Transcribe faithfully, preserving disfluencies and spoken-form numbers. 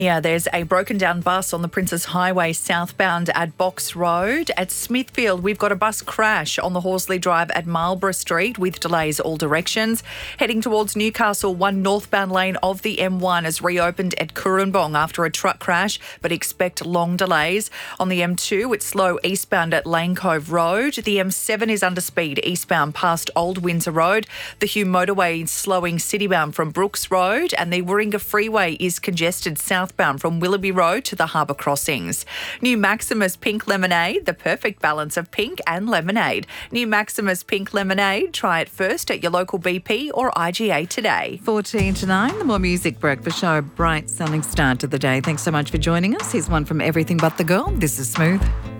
Yeah, there's a broken down bus on the Princes Highway southbound at Box Road. At Smithfield, we've got a bus crash on the Horsley Drive at Marlborough Street with delays all directions. Heading towards Newcastle, one northbound lane of the M one has reopened at Kurrambong after a truck crash, but expect long delays. On the M two, it's slow eastbound at Lane Cove Road. The M seven is under speed eastbound past Old Windsor Road. The Hume Motorway is slowing citybound from Brooks Road, and the Warringah Freeway is congested southbound from Willoughby Road to the Harbour Crossings. New Maximus Pink Lemonade, the perfect balance of pink and lemonade. New Maximus Pink Lemonade, try it first at your local B P or I G A today. fourteen to nine, the More Music Breakfast Show, a bright sunny start to the day. Thanks so much for joining us. Here's one from Everything But the Girl. This is Smooth.